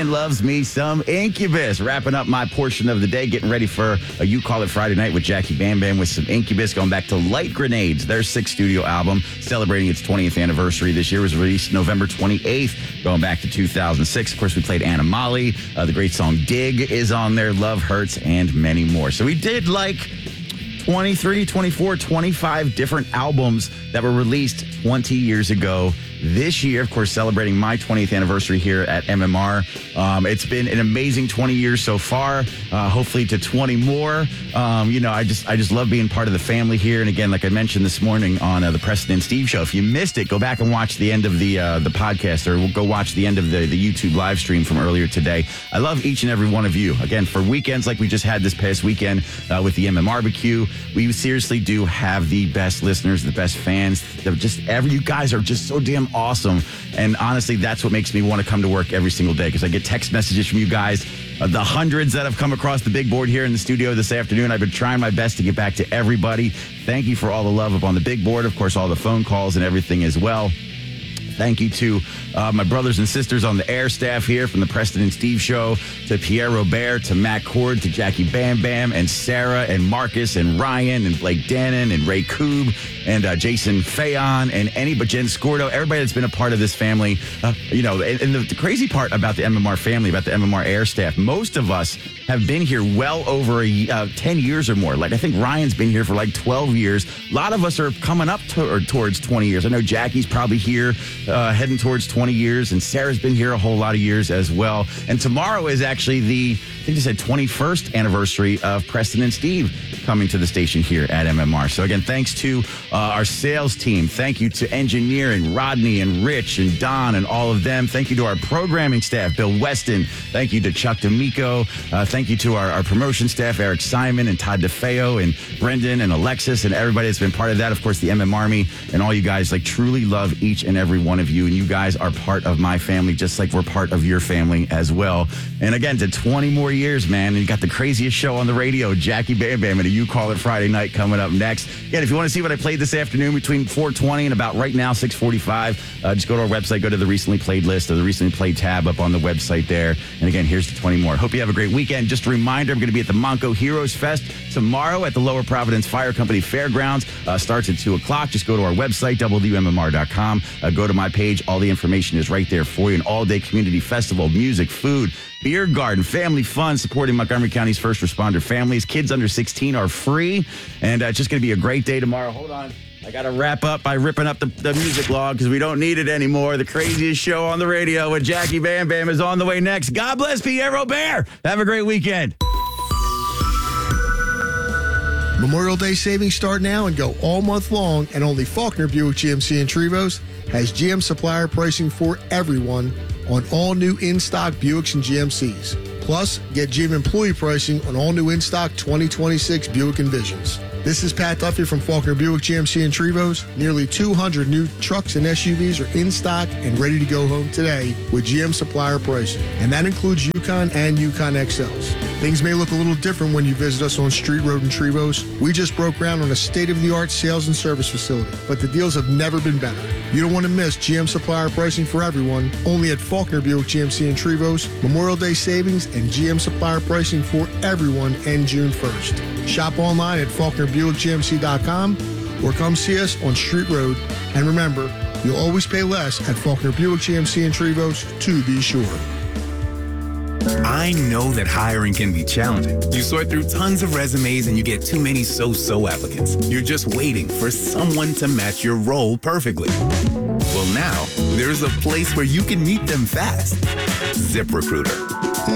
man loves me some Incubus. Wrapping up my portion of the day, getting ready for a You Call It Friday night with Jackie Bam Bam with some Incubus. Going back to Light Grenades, their sixth studio album, celebrating its 20th anniversary this year, was released November 28th, going back to 2006. Of course, we played Animali. The great song Dig is on there, Love Hurts, and many more. So we did like 23, 24, 25 different albums that were released 20 years ago. This year, of course, celebrating my 20th anniversary here at MMR. It's been an amazing 20 years so far, hopefully to 20 more. I just love being part of the family here. And again, like I mentioned this morning on the Preston and Steve show, if you missed it, go back and watch the end of the podcast, or go watch the end of the YouTube live stream from earlier today. I love each and every one of you. Again, for weekends like we just had this past weekend with the MMRBQ, we seriously do have the best listeners, the best fans. You guys are just so damn awesome. And honestly, that's what makes me want to come to work every single day, because I get text messages from you guys, the hundreds that have come across the big board here in the studio this afternoon. I've been trying my best to get back to everybody. Thank you for all the love up on the big board. Of course, all the phone calls and everything as well. Thank you to my brothers and sisters on the air staff here, from the Preston and Steve show, to Pierre Robert, to Matt Cord, to Jackie Bam Bam, and Sarah, and Marcus, and Ryan, and Blake Dannon, and Ray Koob, and Jason Fayon, and Jen Scordo, everybody that's been a part of this family. And the crazy part about the MMR family, about the MMR air staff, most of us have been here well over 10 years or more. Like, I think Ryan's been here for like 12 years. A lot of us are coming up towards 20 years. I know Jackie's probably here heading towards 20 years, and Sarah's been here a whole lot of years as well. And tomorrow is actually I think they said 21st anniversary of Preston and Steve coming to the station here at MMR. So again, thanks to our sales team. Thank you to engineering, Rodney and Rich and Don and all of them. Thank you to our programming staff, Bill Weston. Thank you to Chuck D'Amico. Thank you to our promotion staff, Eric Simon and Todd DeFeo and Brendan and Alexis and everybody that's been part of that. Of course, the MM Army and all you guys. Truly love each and every one of you. And you guys are part of my family, just like we're part of your family as well. And again, to 20 more years, man. And you got the craziest show on the radio, Jackie Bam Bam, and a You Call It Friday night coming up next. Again, if you want to see what I played this afternoon between 4:20 and about right now, 6:45, just go to our website, go to the recently played list or the recently played tab up on the website there. And again, here's the 20 more. Hope you have a great weekend. Just a reminder, I'm going to be at the Monco Heroes Fest tomorrow at the Lower Providence Fire Company Fairgrounds. Starts at 2 o'clock. Just go to our website, WMMR.com. Go to my page. All the information is right there for you. An all-day community festival, music, food, beer garden, family fun, supporting Montgomery County's first responder families. Kids under 16 are free. And it's just going to be a great day tomorrow. Hold on. I got to wrap up by ripping up the music log because we don't need it anymore. The craziest show on the radio with Jackie Bam Bam is on the way next. God bless Pierre Robert. Have a great weekend. Memorial Day savings start now and go all month long, and only Faulkner Buick GMC in Trevose has GM supplier pricing for everyone on all new in-stock Buicks and GMCs. Plus, get GM employee pricing on all new in-stock 2026 Buick Envisions. This is Pat Duffy from Faulkner Buick GMC in Trevose. Nearly 200 new trucks and SUVs are in stock and ready to go home today with GM supplier pricing. And that includes Yukon and Yukon XLs. Things may look a little different when you visit us on Street Road in Trevose. We just broke ground on a state-of-the-art sales and service facility, but the deals have never been better. You don't want to miss GM supplier pricing for everyone, only at Faulkner Buick GMC in Trevose. Memorial Day savings and GM supplier pricing for everyone end June 1st. Shop online at FaulknerBuickGMC.com or come see us on Street Road. And remember, you'll always pay less at Faulkner Buick GMC in Trevose, to be sure. I know that hiring can be challenging. You sort through tons of resumes and you get too many so-so applicants. You're just waiting for someone to match your role perfectly. Well, now there's a place where you can meet them fast. ZipRecruiter.